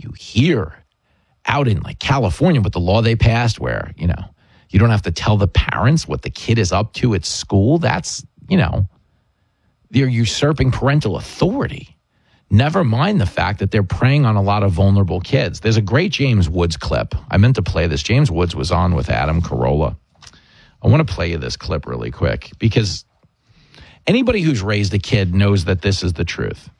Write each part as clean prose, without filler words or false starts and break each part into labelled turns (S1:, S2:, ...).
S1: you hear out in like California with the law they passed where, you know, you don't have to tell the parents what the kid is up to at school. That's, you know, they're usurping parental authority. Never mind the fact that they're preying on a lot of vulnerable kids. There's a great James Woods clip. I meant to play this. James Woods was on with Adam Carolla. I want to play you this clip really quick because anybody who's raised a kid knows that this is the truth.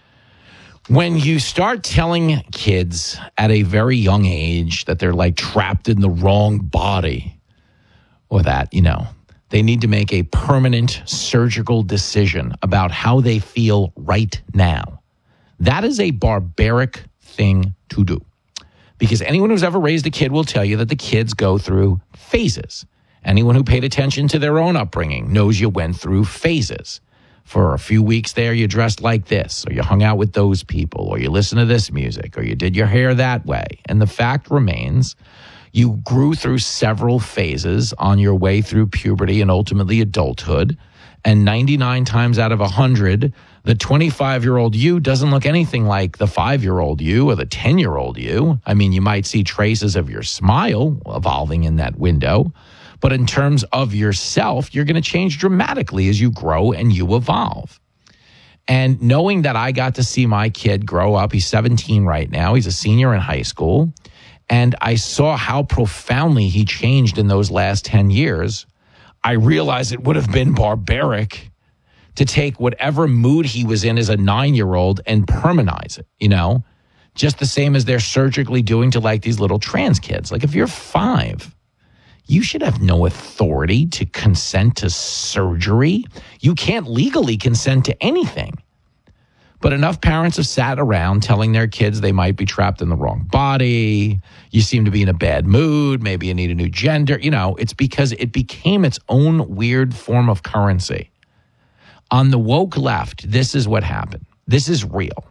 S1: When you start telling kids at a very young age that they're like trapped in the wrong body, or that, you know, they need to make a permanent surgical decision about how they feel right now, that is a barbaric thing to do. Because anyone who's ever raised a kid will tell you that the kids go through phases. Anyone who paid attention to their own upbringing knows you went through phases. For a few weeks there, you dressed like this, or you hung out with those people, or you listened to this music, or you did your hair that way. And the fact remains, you grew through several phases on your way through puberty and ultimately adulthood. And 99 times out of 100, the 25-year-old you doesn't look anything like the 5-year-old you or the 10-year-old you. I mean, you might see traces of your smile evolving in that window. But in terms of yourself, you're going to change dramatically as you grow and you evolve. And knowing that I got to see my kid grow up, he's 17 right now, he's a senior in high school, and I saw how profoundly he changed in those last 10 years, I realized it would have been barbaric to take whatever mood he was in as a 9-year-old and permanize it, you know, just the same as they're surgically doing to like these little trans kids. Like if you're 5, you should have no authority to consent to surgery. You can't legally consent to anything. But enough parents have sat around telling their kids they might be trapped in the wrong body. You seem to be in a bad mood. Maybe you need a new gender. You know, it's because it became its own weird form of currency. On the woke left, this is what happened. This is real.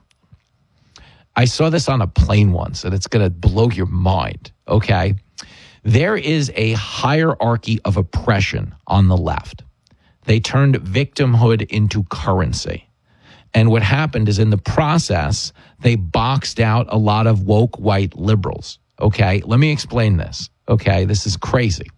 S1: I saw this on a plane once, and it's going to blow your mind, okay? There is a hierarchy of oppression on the left. They turned victimhood into currency. And what happened is in the process, they boxed out a lot of woke white liberals. Okay, let me explain this. Okay, this is crazy.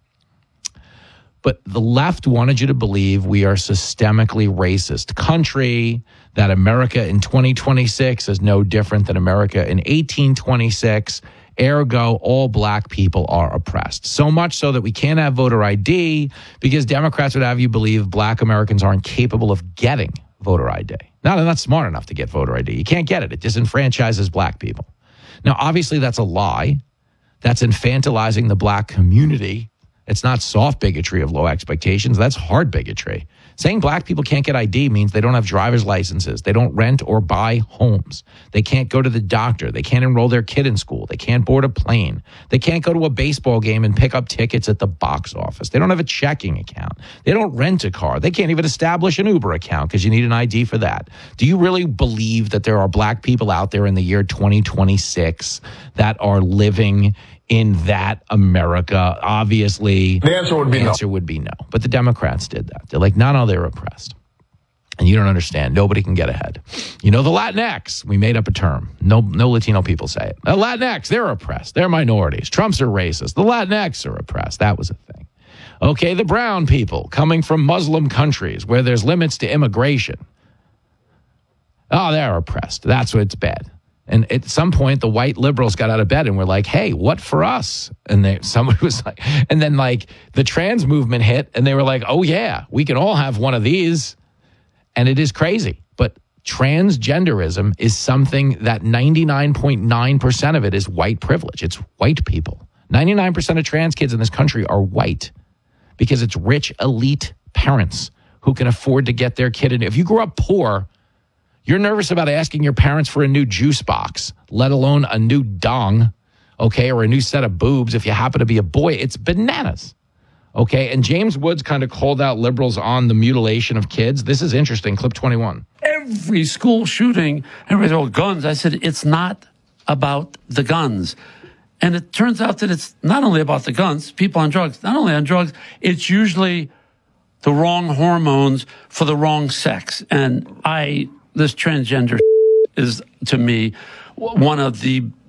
S1: But the left wanted you to believe we are a systemically racist country, that America in 2026 is no different than America in 1826. Ergo, all black people are oppressed. So much so that we can't have voter ID because Democrats would have you believe black Americans aren't capable of getting voter ID. No, they're not smart enough to get voter ID. You can't get it. It disenfranchises black people. Now, obviously, that's a lie. That's infantilizing the black community. It's not soft bigotry of low expectations. That's hard bigotry. Saying black people can't get ID means they don't have driver's licenses. They don't rent or buy homes. They can't go to the doctor. They can't enroll their kid in school. They can't board a plane. They can't go to a baseball game and pick up tickets at the box office. They don't have a checking account. They don't rent a car. They can't even establish an Uber account because you need an ID for that. Do you really believe that there are black people out there in the year 2026 that are living in that America? Obviously, the answer would be no. But the Democrats did that. They're like, no, they're oppressed. And you don't understand. Nobody can get ahead. You know, the Latinx, we made up a term. No Latino people say it. The Latinx, they're oppressed. They're minorities. Trumps are racist. The Latinx are oppressed. That was a thing. Okay, the brown people coming from Muslim countries where there's limits to immigration. Oh, they're oppressed. That's what's bad. And at some point, the white liberals got out of bed and were like, hey, what for us? And somebody was like, and then like the trans movement hit and they were like, oh yeah, we can all have one of these. And it is crazy. But transgenderism is something that 99.9% of it is white privilege. It's white people. 99% of trans kids in this country are white because it's rich, elite parents who can afford to get their kid in. If you grew up poor, you're nervous about asking your parents for a new juice box, let alone a new dong, okay, or a new set of boobs if you happen to be a boy. It's bananas, okay? And James Woods kind of called out liberals on the mutilation of kids. This is interesting. Clip 21.
S2: Every school shooting, everybody's all guns. I said, it's not about the guns. And it turns out that it's not only about the guns, people on drugs, not only on drugs, it's usually the wrong hormones for the wrong sex. And this transgender is, to me, one of the